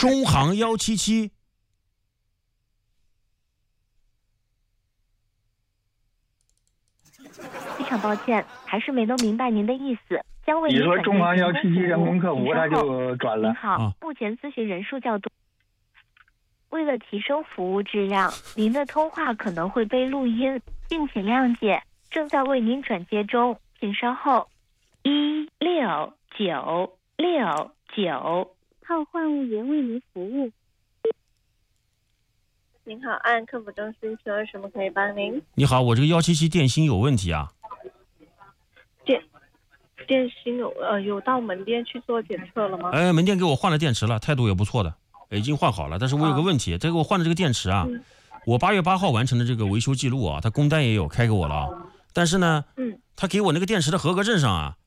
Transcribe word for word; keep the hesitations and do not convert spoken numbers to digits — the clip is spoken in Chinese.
中航幺七七。 非常抱歉，还是没能明白您的意思，将为您你说转接中航幺人工服务七七人工客服他请稍后就转了。 您好， 啊目前咨询人数较多，为了提升服务质量，您的通话可能会被录音，敬请谅解。正在为您转接中，请稍后。一六九六九号换务员为您服务。 您好，按客服中心，请问什么可以帮您？ 你好，我这个幺七七电芯有问题啊。 电电芯有呃有到门店去做检测了吗？ 哎，门店给我换了电池了，态度也不错的，已经换好了。但是我有个问题，这个我换的这个电池啊， 嗯我八月八号完成的这个维修记录啊，他工单也有开给我了啊。但是呢， 嗯， 他给我那个电池的合格证上啊，